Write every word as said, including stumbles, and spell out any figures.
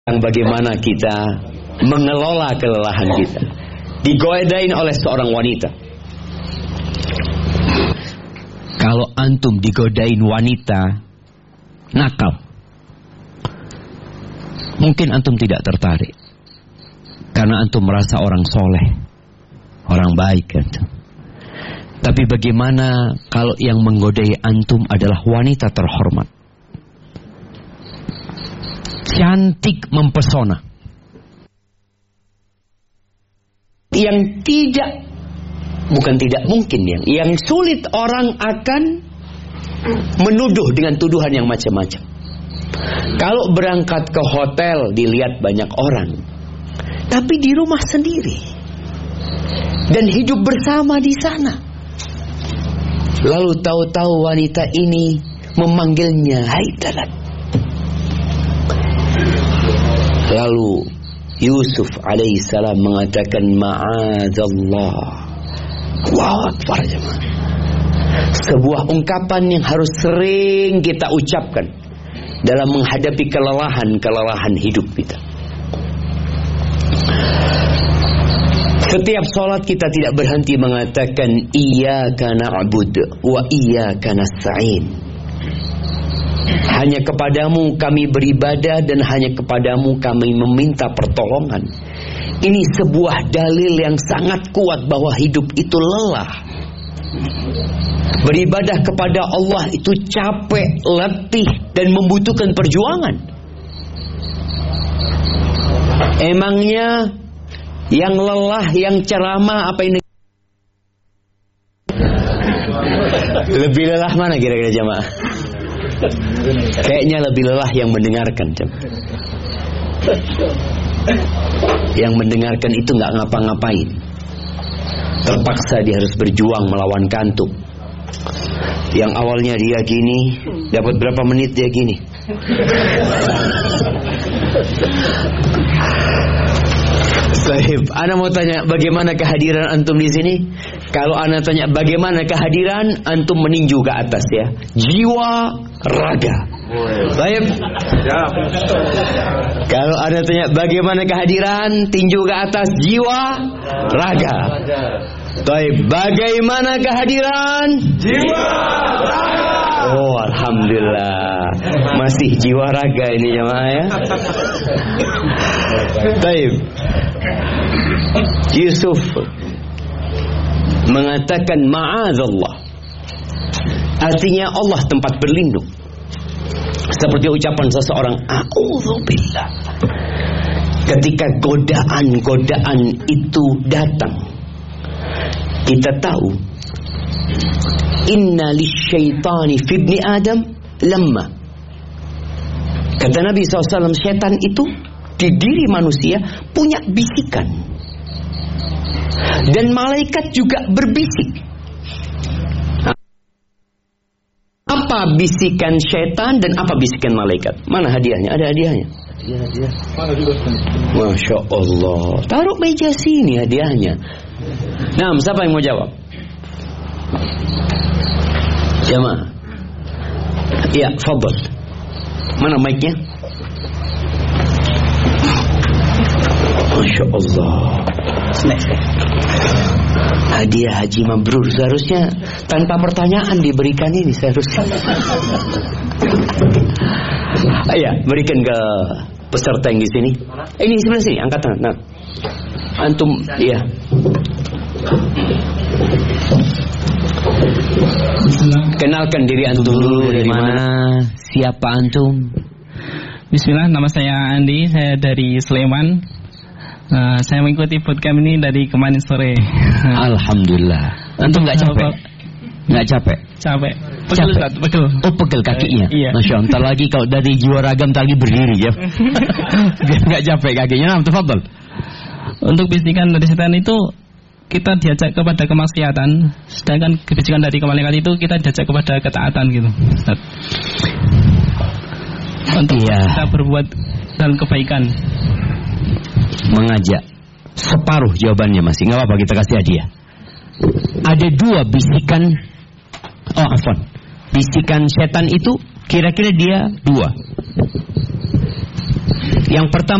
Bagaimana kita mengelola kelelahan kita, digodain oleh seorang wanita. Kalau antum digodain wanita nakal, mungkin antum tidak tertarik karena antum merasa orang soleh, orang baik antum. Tapi bagaimana kalau yang menggodai antum adalah wanita terhormat, cantik, mempesona, yang tidak, bukan tidak mungkin, yang yang sulit orang akan menuduh dengan tuduhan yang macam-macam. Kalau berangkat ke hotel dilihat banyak orang, tapi di rumah sendiri dan hidup bersama di sana, lalu tahu-tahu wanita ini memanggilnya hai dalat. Lalu Yusuf alaihissalam mengatakan ma'adzallah. Wow, akbar jemaah. Sebuah ungkapan yang harus sering kita ucapkan dalam menghadapi kelelahan-kelelahan hidup kita. Setiap sholat kita tidak berhenti mengatakan iyyaka na'budu wa iyyaka nasta'in. Hanya kepadamu kami beribadah dan hanya kepadamu kami meminta pertolongan. Ini sebuah dalil yang sangat kuat bahwa hidup itu lelah. Beribadah kepada Allah itu capek, letih, dan membutuhkan perjuangan. Emangnya yang lelah, yang ceramah, apa ini? Lebih lelah mana kira-kira jamaah? Kayaknya lebih lelah yang mendengarkan. Yang mendengarkan itu nggak ngapa-ngapain, terpaksa dia harus berjuang melawan kantuk. Yang awalnya dia gini, dapat berapa menit dia gini. Sahib, ana mau tanya bagaimana kehadiran antum di sini? Kalau ana tanya bagaimana kehadiran antum, meninju ke atas ya. Jiwa, raga. Sahib. Kalau ana tanya bagaimana kehadiran, tinju ke atas, jiwa, raga. Sahib, bagaimana kehadiran? Jiwa, raga. Oh, alhamdulillah. Masih jiwa raga ini jemaah ya. Sahib. Yusuf mengatakan ma'adzallah, artinya Allah tempat berlindung. Seperti ucapan seseorang a'udzubillah. Ketika godaan-godaan itu datang, kita tahu inna lisyaitani fi ibni Adam lamma. Kata Nabi shallallahu alaihi wasallam, setan itu di diri manusia punya bisikan. Dan malaikat juga berbisik. Apa bisikan setan dan apa bisikan malaikat? Mana hadiahnya? Ada hadiahnya? Hadiah, hadiah. Masya Allah. Taruh meja sini hadiahnya. Nah, siapa yang mau jawab? Jamaah. Ya, fadhal. Mana mic-nya? Masya Allah. Hadiah haji mabrur, seharusnya tanpa pertanyaan diberikan ini seharusnya. Ayah, berikan ke peserta yang di sini. Ini sebelah sini, angkat tangan. Nah, antum, iya. Kenalkan diri antum dulu, dari mana? Siapa antum? Bismillah, nama saya Andi, saya dari Sleman. Uh, saya mengikuti bootcamp ini dari kemarin sore. Alhamdulillah. Antum nggak capek? Nggak capek? Capek. Pegel, capek. Pegel. Oh, pegel kakinya. Uh, iya. Masya Allah. Ntar lagi kalau dari jiwa ragam ntar lagi berdiri ya. Biar nggak capek kakinya. Nah, tafadhal. Untuk bisikan dari setan itu kita diajak kepada kemaksiatan, sedangkan kebisikan dari malaikat itu kita diajak kepada ketaatan gitu. Untuk iya. Kita berbuat dalam kebaikan. Mengajak separuh jawabannya masih nggak apa-apa, kita kasih hadiah. Ada dua bisikan, oh afwan, bisikan setan itu kira-kira dia dua. Yang pertama